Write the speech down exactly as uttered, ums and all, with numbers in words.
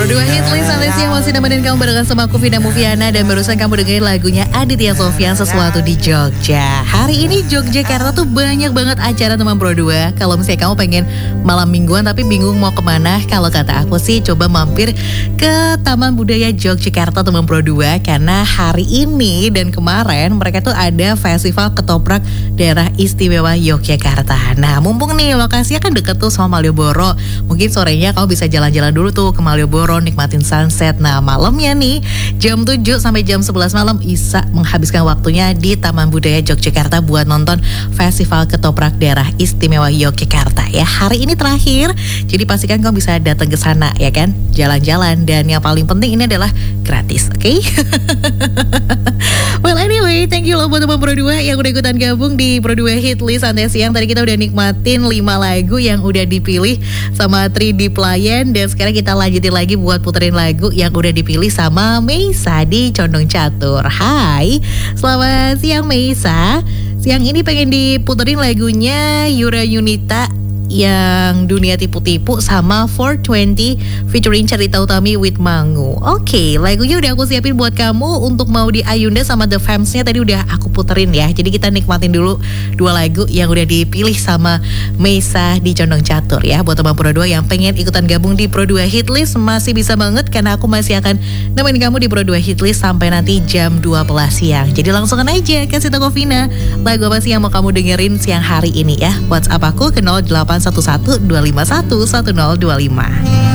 Pro dua Hitlist sampai siang masih nemenin kamu barengan sama aku Vina Mufiana. Dan barusan kamu dengerin lagunya Aditya Sofyan, Sesuatu di Jogja. Hari ini Yogyakarta tuh banyak banget acara teman Pro dua. Kalau misalnya kamu pengen malam mingguan tapi bingung mau kemana, kalau kata aku sih coba mampir ke Taman Budaya Yogyakarta teman Pro dua. Karena hari ini dan kemarin mereka tuh ada festival ketoprak daerah istimewa Yogyakarta. Nah mumpung nih lokasinya kan deket tuh sama Malioboro, mungkin sorenya kamu bisa jalan-jalan dulu tuh ke Malioboro, nikmatin sunset. Nah malamnya nih jam tujuh sampai jam sebelas malam bisa menghabiskan waktunya di Taman Budaya Yogyakarta buat nonton festival ketoprak daerah istimewa Yogyakarta ya. Hari ini terakhir, jadi pastikan kamu bisa datang ke sana ya kan, jalan-jalan. Dan yang paling penting ini adalah gratis, oke? Okay? Well anyway, thank you loh buat teman Pro dua yang udah ikutan gabung di Pro dua Hitlist santai siang. Tadi kita udah nikmatin lima lagu yang udah dipilih sama tiga D Pelayan. Dan sekarang kita lanjutin lagi buat puterin lagu yang udah dipilih sama Meisa di Condong Catur. Hai, selamat siang Meisa. Siang ini pengen diputerin lagunya Yura Yunita yang Dunia Tipu-Tipu sama four twenty featuring Cerita Utami with Mangu. Oke, okay, lagunya udah aku siapin buat kamu untuk mau di Ayunda sama The Famsnya tadi udah aku puterin ya. Jadi kita nikmatin dulu dua lagu yang udah dipilih sama Meisa di Condong Catur ya. Buat teman Pro dua yang pengen ikutan gabung di Pro dua Hitlist masih bisa banget, karena aku masih akan nemenin kamu di Pro dua Hitlist sampai nanti jam dua belas siang. Jadi langsung aja kasih tau Vina lagu apa sih yang mau kamu dengerin siang hari ini ya. WhatsApp aku ke nol delapan satu satu dua lima satu satu nol dua lima.